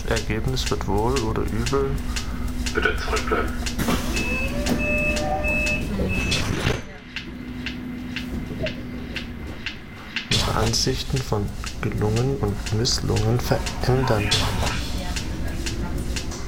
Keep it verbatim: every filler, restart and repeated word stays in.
Ergebnis wird wohl oder übel. Bitte zurückbleiben. Ihre Ansichten von gelungen und Misslungen verändern.